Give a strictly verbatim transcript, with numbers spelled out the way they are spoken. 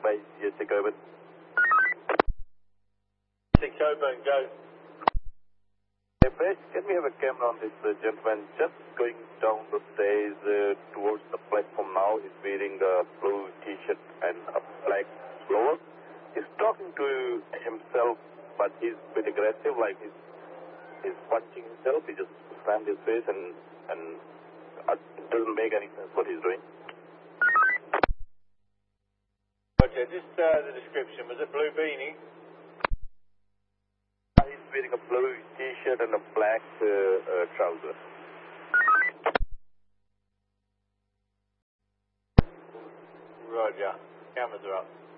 base, yes, take over. Six over and go. Hey, base, can we have a camera on this uh, gentleman just going down the stairs uh, towards the platform now? He's wearing a blue t-shirt and a black blower. He's talking to himself, but he's a bit aggressive, like he's, he's punching himself. He just slammed his face and, and uh, it doesn't make any sense what he's doing. Okay, just uh, the description. Was it blue beanie? He's wearing a blue t-shirt and a black uh, uh, trouser. Roger. Cameras are up.